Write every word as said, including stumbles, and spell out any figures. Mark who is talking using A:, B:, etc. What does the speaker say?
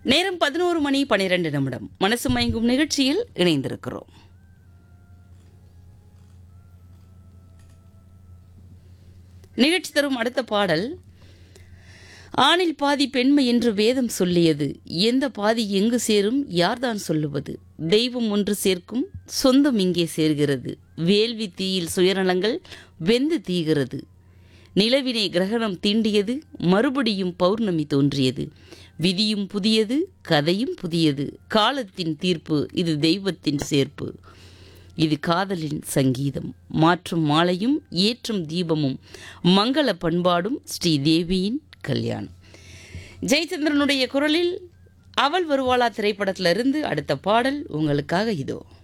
A: நேரம் பதினோரு மணி பனிரெண்டு நிமிடம். மனசு மயங்கும் நிகழ்ச்சியில் இணைந்திருக்கிறோம். நிகழ்ச்சி தரும் அடுத்த பாடல், ஆணில் பாதி பெண்மை என்று வேதம் சொல்லியது, எந்த பாதி எங்கு சேரும் யார்தான் சொல்லுவது, தெய்வம் ஒன்று சேர்க்கும் சொந்தம் இங்கே சேர்கிறது, வேள்வி தீயில் சுயநலங்கள் வெந்து தீகிறது, நிலவினை கிரகணம் தீண்டியது, மறுபடியும் பௌர்ணமி தோன்றியது, விதியும் புதியது கதையும் புதியது, காலத்தின் தீர்ப்பு இது தெய்வத்தின் சேர்ப்பு, இது காதலின் சங்கீதம், மாற்றும் மாலையும் ஏற்றும் தீபமும், மங்கள பண்பாடும் ஸ்ரீதேவியின் கல்யாணம். ஜெயச்சந்திரனுடைய குரலில் அவள் வருவாளா திரைப்படத்திலிருந்து அடுத்த பாடல் உங்களுக்காக இதோ.